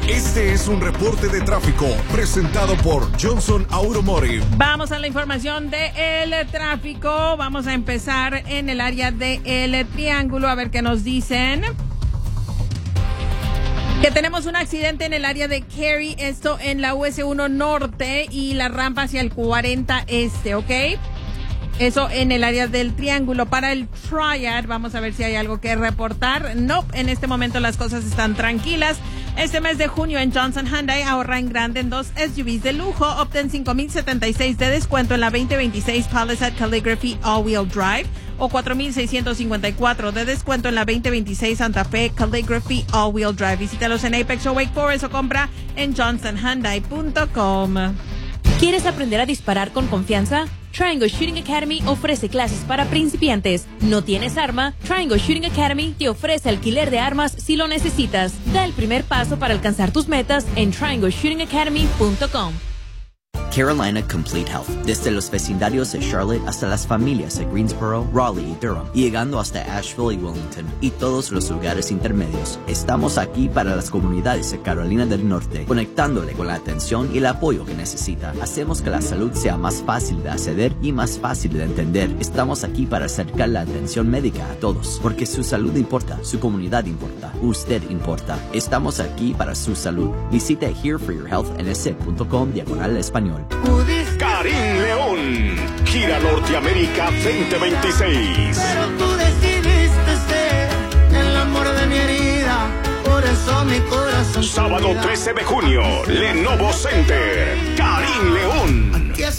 Este es un reporte de tráfico presentado por Johnson Automotive. Vamos a la información del tráfico. Vamos a empezar en el área del Triángulo, a ver qué nos dicen. Que tenemos un accidente en el área de Cary, esto en la US 1 Norte y la rampa hacia el 40 Este, ¿ok? Eso en el área del Triángulo. Para el Triad, vamos a ver si hay algo que reportar. No, en este momento las cosas están tranquilas. Este mes de junio en Johnson Hyundai ahorra en grande en 2 SUVs de lujo. Obtén $5,076 de descuento en la 2026 Palisade Calligraphy All-Wheel Drive o $4,654 de descuento en la 2026 Santa Fe Calligraphy All-Wheel Drive. Visítalos en Apex o Wake Forest o compra en johnsonhyundai.com. ¿Quieres aprender a disparar con confianza? Triangle Shooting Academy ofrece clases para principiantes. ¿No tienes arma? Triangle Shooting Academy te ofrece alquiler de armas si lo necesitas. Da el primer paso para alcanzar tus metas en triangleshootingacademy.com. Carolina Complete Health, desde los vecindarios de Charlotte hasta las familias de Greensboro, Raleigh y Durham, y llegando hasta Asheville y Wilmington, y todos los lugares intermedios. Estamos aquí para las comunidades de Carolina del Norte, conectándole con la atención y el apoyo que necesita. Hacemos que la salud sea más fácil de acceder y más fácil de entender. Estamos aquí para acercar la atención médica a todos, porque su salud importa, su comunidad importa, usted importa. Estamos aquí para su salud. Visite hereforyourhealthns.com/español. Karim León, Gira Norteamérica 2026. Pero tú decidiste ser el amor de mi herida, por eso mi corazón. Sábado 13 de junio, Lenovo Center, Karim León.